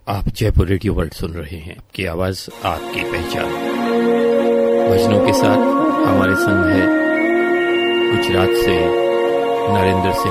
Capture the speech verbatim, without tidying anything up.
आप Jaipur radio world सुन रहे हैं। आपकी आवाज आपकी पहचान। भजनों के साथ हमारे संग है गुजरात से नरेंद्र सिंह